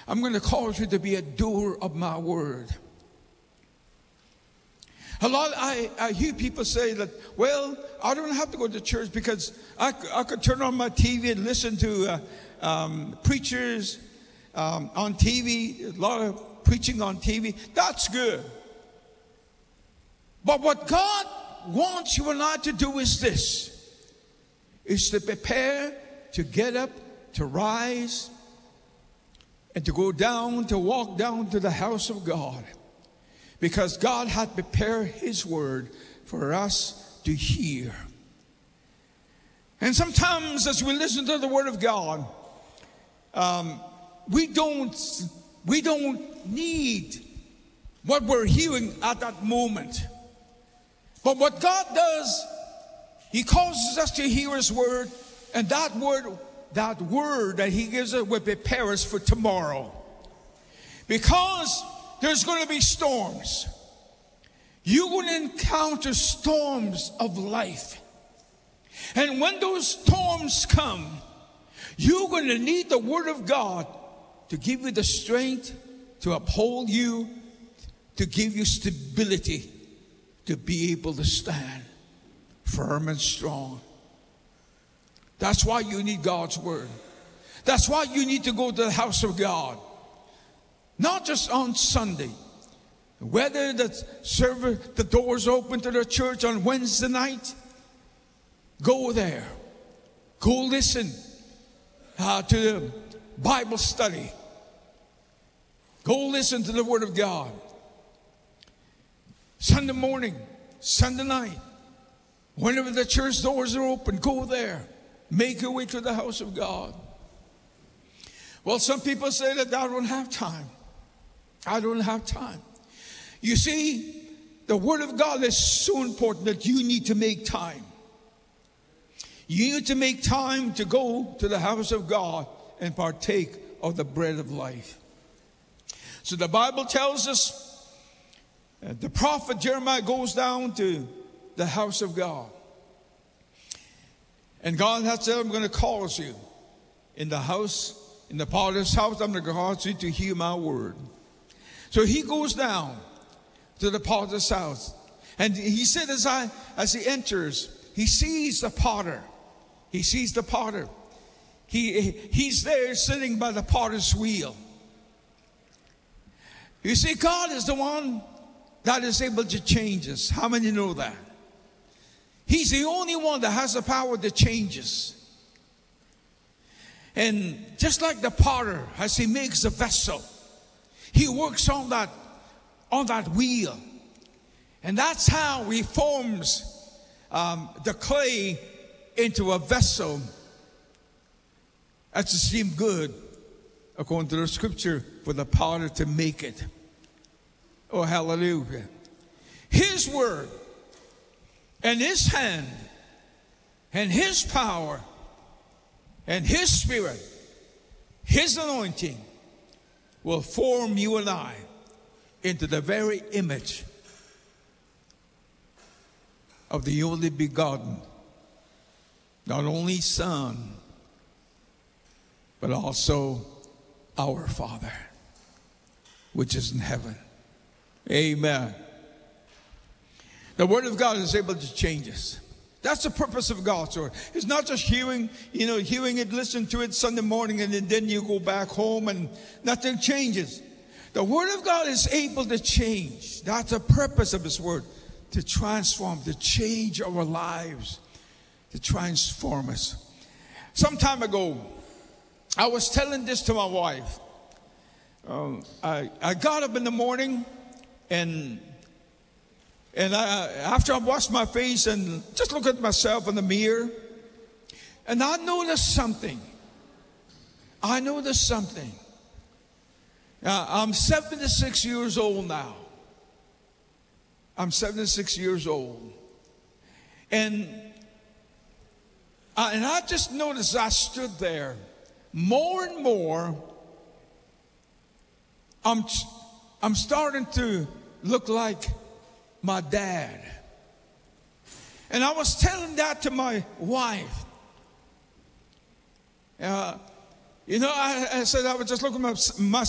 I'm going to cause you to be a doer of my word. A lot, I hear people say that, well, I don't have to go to church because I could turn on my TV and listen to preachers on TV, a lot of preaching on TV. That's good. But what God wants you and I to do is this, is to prepare to get up, to rise, and to go down, to walk down to the house of God. Because God had prepared His word for us to hear. And sometimes as we listen to the word of God, we don't need what we're hearing at that moment. But what God does, He causes us to hear His word, and that word that He gives us will prepare us for tomorrow. Because there's going to be storms. You're going to encounter storms of life. And when those storms come, you're going to need the word of God to give you the strength to uphold you, to give you stability, to be able to stand firm and strong. That's why you need God's word. That's why you need to go to the house of God. Not just on Sunday. Whether the doors open to the church on Wednesday night, go there. Go listen to the Bible study. Go listen to the Word of God. Sunday morning, Sunday night, whenever the church doors are open, go there. Make your way to the house of God. Well, some people say that I don't have time. I don't have time. You see, the Word of God is so important that you need to make time. You need to make time to go to the house of God and partake of the bread of life. So the Bible tells us the prophet Jeremiah goes down to the house of God. And God has said, I'm going to cause you in the house, in the potter's house, I'm going to cause you to hear my word. So he goes down to the potter's house. And he said as he enters, he sees the potter. He sees the potter. He's there sitting by the potter's wheel. You see, God is the one that is able to change us. How many know that? He's the only one that has the power to change us. And just like the potter, as he makes a vessel, he works on that wheel. And that's how he forms the clay into a vessel that seemed good, according to the scripture, for the potter to make it. Oh, hallelujah. His word and his hand and his power and his spirit, his anointing will form you and I into the very image of the only begotten, not only Son, but also our Father, which is in heaven. Amen. The Word of God is able to change us. That's the purpose of God's Word. It's not just hearing it, listen to it Sunday morning, and then you go back home and nothing changes. The Word of God is able to change. That's the purpose of His Word, to transform, to change our lives, to transform us. Some time ago, I was telling this to my wife. I got up in the morning, and after I washed my face and just looked at myself in the mirror, and I noticed something. I'm 76 years old now. I'm 76 years old. And I just noticed I stood there. More and more, I'm starting to look like my dad. And I was telling that to my wife. I said I was just looking at my